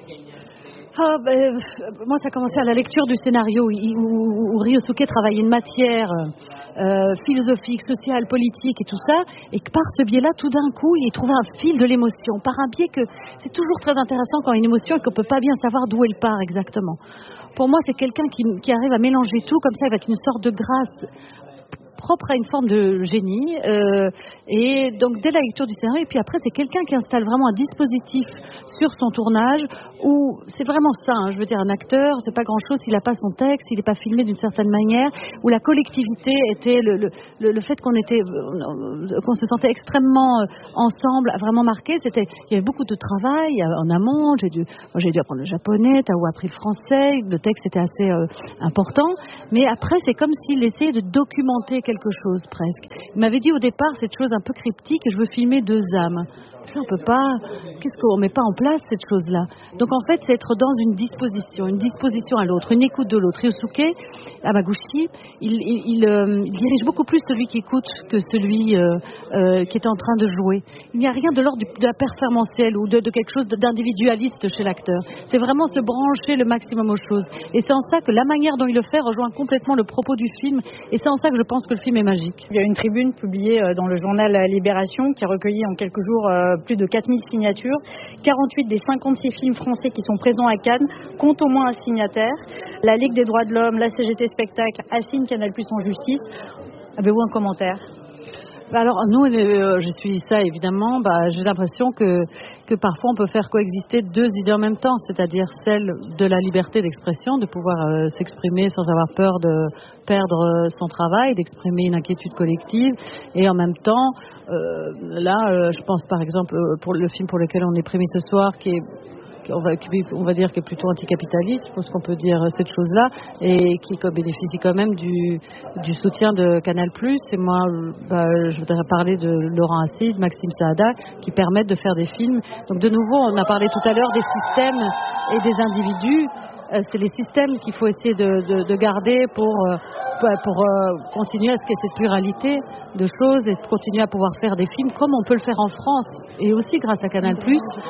Ah, ben, moi, ça a commencé à la lecture du scénario où, où, où Ryosuke travaillait une matière euh, philosophique, sociale, politique et tout ça, et que par ce biais-là, tout d'un coup, il trouvait un fil de l'émotion, par un biais que c'est toujours très intéressant quand il y a une émotion et qu'on ne peut pas bien savoir d'où elle part exactement. Pour moi, c'est quelqu'un qui, qui arrive à mélanger tout comme ça avec une sorte de grâce propre à une forme de génie, euh, et donc dès la lecture du scénario, et puis après c'est quelqu'un qui installe vraiment un dispositif sur son tournage où c'est vraiment ça, hein, je veux dire un acteur, c'est pas grand chose s'il n'a pas son texte, s'il n'est pas filmé d'une certaine manière, où la collectivité était le, le, le, le fait qu'on était qu'on se sentait extrêmement ensemble, vraiment marqué, c'était, il y avait beaucoup de travail en amont, j'ai dû, j'ai dû apprendre le japonais, Tao a appris le français, le texte était assez euh, important, mais après c'est comme s'il essayait de documenter quelque chose presque. Il m'avait dit au départ cette chose un peu cryptique, je veux filmer deux âmes. Ça, on peut pas. Qu'est-ce qu'on met pas en place cette chose-là? Donc en fait, c'est être dans une disposition, une disposition à l'autre, une écoute de l'autre. Ryosuke Hamaguchi, il, il, il, euh, il dirige beaucoup plus celui qui écoute que celui euh, euh, qui est en train de jouer. Il n'y a rien de l'ordre du, de la performancielle ou de, de quelque chose d'individualiste chez l'acteur. C'est vraiment se brancher le maximum aux choses. Et c'est en ça que la manière dont il le fait rejoint complètement le propos du film. Et c'est en ça que je pense que le film est magique. Il y a une tribune publiée dans le journal Libération qui a recueilli en quelques jours plus de quatre mille signatures. quarante-huit des cinquante-six films français qui sont présents à Cannes comptent au moins un signataire. La Ligue des droits de l'homme, la C G T Spectacle assigne Canal+ en justice. Avez-vous un commentaire? Alors nous, euh, je suis ça évidemment, bah, j'ai l'impression que, que parfois on peut faire coexister deux idées en même temps, c'est-à-dire celle de la liberté d'expression, de pouvoir euh, s'exprimer sans avoir peur de perdre euh, son travail, d'exprimer une inquiétude collective, et en même temps, euh, là, euh, je pense par exemple pour le film pour lequel on est primé ce soir, qui est On va, on va dire qu'il est plutôt anticapitaliste, je pense qu'on peut dire cette chose-là, et qui bénéficie quand même du, du soutien de Canal+. Et moi, bah, je voudrais parler de Laurent Assy, de Maxime Saada, qui permettent de faire des films. Donc de nouveau, on a parlé tout à l'heure des systèmes et des individus. Euh, c'est les systèmes qu'il faut essayer de, de, de garder pour, euh, pour euh, continuer à ce qu'il y ait cette pluralité de choses et de continuer à pouvoir faire des films comme on peut le faire en France, et aussi grâce à Canal+.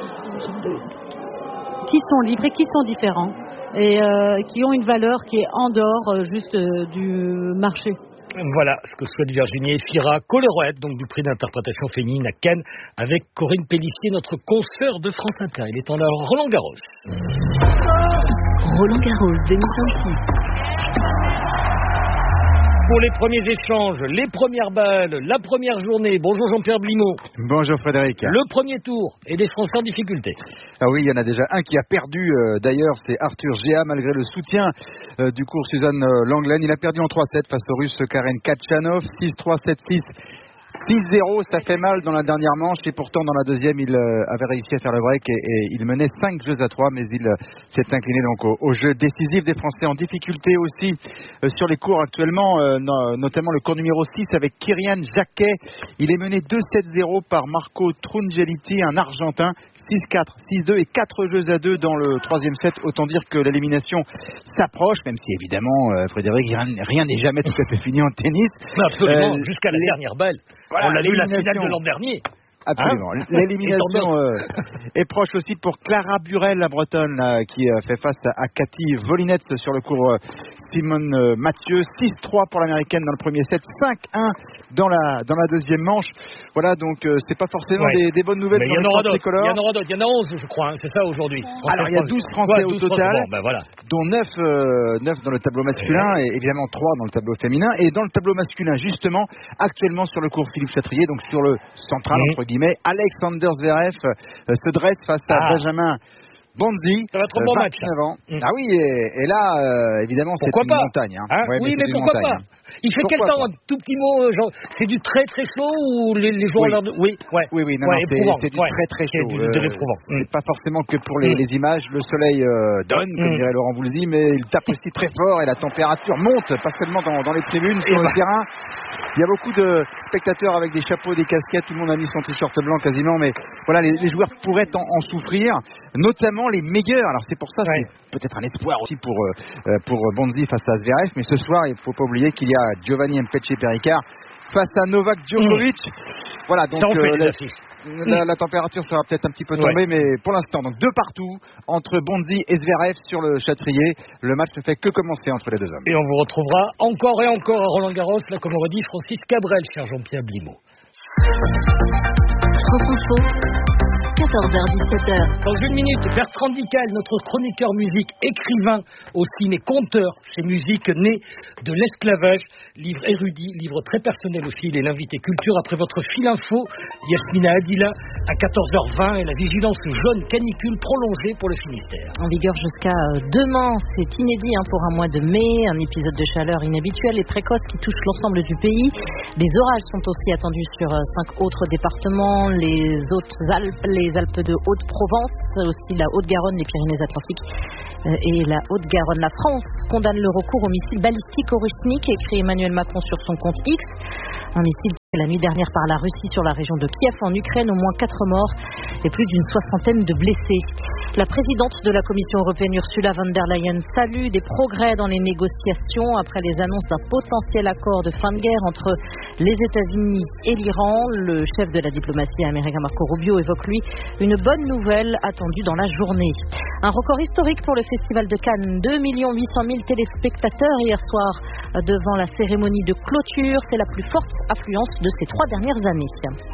Qui sont libres et qui sont différents et euh, qui ont une valeur qui est en dehors euh, juste euh, du marché. Voilà ce que souhaite Virginie Efira, co-lauréate donc du prix d'interprétation féminine à Cannes avec Corinne Pélissier, notre consoeur de France Inter. Il est en heure Roland Garros. Roland Garros deux mille vingt-six. Pour les premiers échanges, les premières balles, la première journée. Bonjour Jean-Pierre Blimaud. Bonjour Frédéric. Le premier tour et des Français en difficulté. Ah oui, il y en a déjà un qui a perdu. Euh, d'ailleurs, c'est Arthur Géa, malgré le soutien euh, du cours Suzanne euh, Langlaine. Il a perdu en trois sept face au Russe Karen Kachanov. six trois, sept six. six zéro, ça fait mal dans la dernière manche, et pourtant dans la deuxième il euh, avait réussi à faire le break et, et il menait cinq jeux à trois, mais il euh, s'est incliné donc au, au jeu décisif des Français en difficulté aussi euh, sur les cours actuellement, euh, no, notamment le cours numéro six avec Kyrian Jacquet. Il est mené deux sept zéro par Marco Trungeliti, un Argentin. Six quatre, six deux et quatre jeux à deux dans le troisième set. Autant dire que l'élimination s'approche, même si évidemment, euh, Frédéric, rien n'est jamais tout à fait fini en tennis. Absolument, euh, jusqu'à la les... dernière balle. Voilà, on l'a vu la finale de l'an dernier. Absolument. Hein, l'élimination euh, est proche aussi pour Clara Burel, la Bretonne, là, qui euh, fait face à, à Cathy Volinets sur le cours euh, Simone euh, Mathieu. six trois pour l'américaine dans le premier set, cinq un dans la, dans la deuxième manche. Voilà, donc euh, c'est pas forcément ouais. des, des bonnes nouvelles. Mais il y en aura d'autres. Il y en aura d'autres. Il y en a onze, je crois. Hein, c'est ça aujourd'hui. Alors il y a douze Français ouais, douze au total, bon, ben voilà. dont neuf, euh, neuf dans le tableau masculin et évidemment trois dans le tableau féminin. Et dans le tableau masculin, justement, actuellement sur le cours Philippe Chatrier, donc sur le central, mmh. entre guillemets, Alexander Zverev euh, se dresse face à ah. Benjamin Bonzi. Ça va être un bon match. Mmh. Ah oui, et, et là, euh, évidemment, c'est une pas montagne. Hein. Hein ouais, oui, mais, mais pourquoi montagne, pas hein. Il fait pourquoi quel temps pas. Un tout petit mot, genre, c'est du très très chaud ou les, les jours oui. à l'heure de... Oui, ouais. Oui, oui, non, ouais, non c'est, c'est du ouais. très très chaud. C'est, du, euh, c'est pas forcément que pour les, mm. les images. Le soleil euh, donne, comme mm. dirait Laurent Voulzy, mais il tape aussi très fort et la température monte, pas seulement dans, dans les tribunes, sur et le bah. terrain. Il y a beaucoup de spectateurs avec des chapeaux, des casquettes, tout le monde a mis son t-shirt blanc quasiment, mais voilà, les, les joueurs pourraient en, en souffrir. Notamment, vraiment les meilleurs. Alors c'est pour ça, ouais. c'est peut-être un espoir aussi pour, euh, pour Bonzi face à Zverev, mais ce soir, il ne faut pas oublier qu'il y a Giovanni Mpetche-Perricard face à Novak Djokovic. Mmh. Voilà, donc euh, la, la, la température sera peut-être un petit peu tombée, ouais. mais pour l'instant, donc deux partout entre Bonzi et Zverev sur le Châtrier. Le match ne fait que commencer entre les deux hommes. Et on vous retrouvera encore et encore à Roland-Garros, là comme on redit Francis Cabrel, cher Jean-Pierre Blimaud. France Info, quatorze heures dix-sept heures. Dans une minute, Bertrand Dical, notre chroniqueur musique, écrivain aussi, mais conteur chez Musique, né de l'esclavage, livre érudit, livre très personnel aussi. Il est l'invité culture après votre fil info. Yasmina Adila à quatorze heures vingt et la vigilance jaune canicule prolongée pour le Finistère. En vigueur jusqu'à demain, c'est inédit hein, pour un mois de mai, un épisode de chaleur inhabituel et précoce qui touche l'ensemble du pays. Des orages sont aussi attendus sur cinq autres départements, les Hautes-Alpes, les Alpes de Haute-Provence, aussi la Haute-Garonne, les Pyrénées-Atlantiques et la Haute-Garonne. La France condamne le recours au missile balistique Oruchnik, écrit Emmanuel Macron sur son compte X. Un missile la nuit dernière par la Russie sur la région de Kiev en Ukraine, au moins quatre morts et plus d'une soixantaine de blessés. La présidente de la Commission européenne Ursula von der Leyen salue des progrès dans les négociations après les annonces d'un potentiel accord de fin de guerre entre les États-Unis et l'Iran. Le chef de la diplomatie américain Marco Rubio évoque lui une bonne nouvelle attendue dans la journée. Un record historique pour le Festival de Cannes, deux millions huit cent mille téléspectateurs hier soir devant la cérémonie de clôture. C'est la plus forte affluence de ces trois dernières années.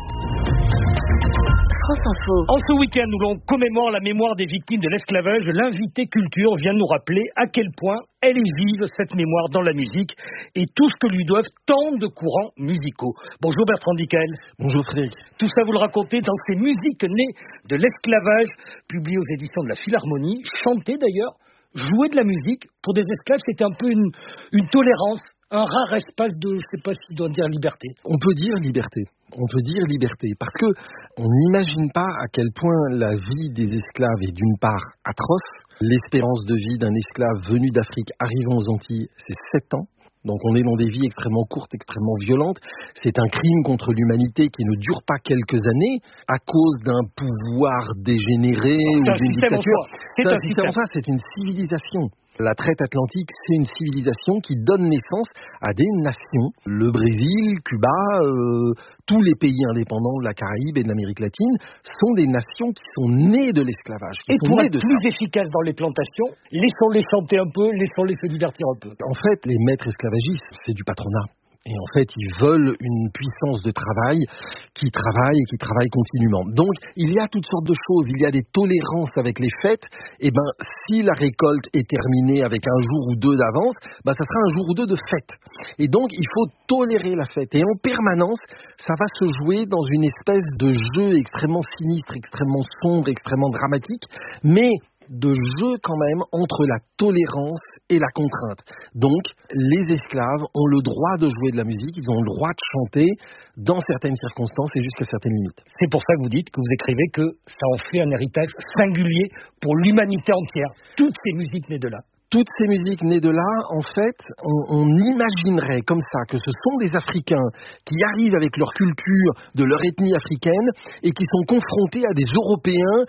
France Info. En ce week-end où l'on commémore la mémoire des victimes de l'esclavage, l'invité culture vient nous rappeler à quel point elle est vive, cette mémoire, dans la musique et tout ce que lui doivent tant de courants musicaux. Bonjour Bertrand Dical. Bonjour Frédéric. Tout ça, vous le racontez dans ces musiques nées de l'esclavage, publiées aux éditions de la Philharmonie, chantées d'ailleurs. Jouer de la musique, pour des esclaves, c'était un peu une, une tolérance, un rare espace de, je ne sais pas si on doit dire liberté. On peut dire liberté. On peut dire liberté, parce que on n'imagine pas à quel point la vie des esclaves est d'une part atroce. L'espérance de vie d'un esclave venu d'Afrique arrivant aux Antilles, c'est sept ans. Donc on est dans des vies extrêmement courtes, extrêmement violentes. C'est un crime contre l'humanité qui ne dure pas quelques années à cause d'un pouvoir dégénéré ou d'une dictature. C'est un système. C'est une civilisation. La traite atlantique, c'est une civilisation qui donne naissance à des nations. Le Brésil, Cuba, euh, tous les pays indépendants de la Caraïbe et de l'Amérique latine sont des nations qui sont nées de l'esclavage. Et pour être plus efficaces dans les plantations, laissons-les chanter un peu, laissons-les se divertir un peu. En fait, les maîtres esclavagistes, c'est du patronat. Et en fait, ils veulent une puissance de travail qui travaille et qui travaille continuellement. Donc, il y a toutes sortes de choses. Il y a des tolérances avec les fêtes. Et ben, si la récolte est terminée avec un jour ou deux d'avance, ben, ça sera un jour ou deux de fête. Et donc, il faut tolérer la fête. Et en permanence, ça va se jouer dans une espèce de jeu extrêmement sinistre, extrêmement sombre, extrêmement dramatique. Mais de jeu quand même entre la tolérance et la contrainte. Donc, les esclaves ont le droit de jouer de la musique, ils ont le droit de chanter dans certaines circonstances et jusqu'à certaines limites. C'est pour ça que vous dites, que vous écrivez que ça en fait un héritage singulier pour l'humanité entière. Toutes ces musiques nées de là. Toutes ces musiques nées de là, en fait, on, on imaginerait comme ça que ce sont des Africains qui arrivent avec leur culture, de leur ethnie africaine, et qui sont confrontés à des Européens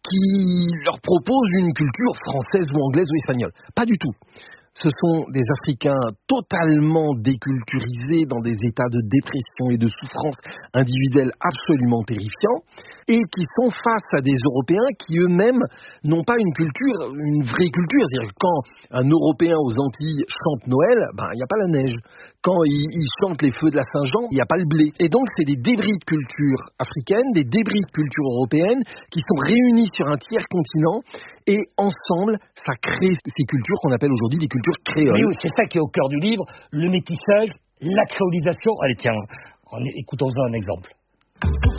qui leur proposent une culture française ou anglaise ou espagnole. Pas du tout. Ce sont des Africains totalement déculturisés dans des états de dépression et de souffrance individuelle absolument terrifiants et qui sont face à des Européens qui eux-mêmes n'ont pas une culture, une vraie culture. C'est-à-dire que quand un Européen aux Antilles chante Noël, ben, il n'y a pas la neige. Quand il, il chante les feux de la Saint-Jean, il n'y a pas le blé. Et donc, c'est des débris de culture africaine, des débris de culture européenne qui sont réunis sur un tiers continent et ensemble, ça crée ces cultures qu'on appelle aujourd'hui des cultures créoles. Oui, c'est ça qui est au cœur du livre, le métissage, la créolisation. Allez, tiens, écoutons-en un exemple.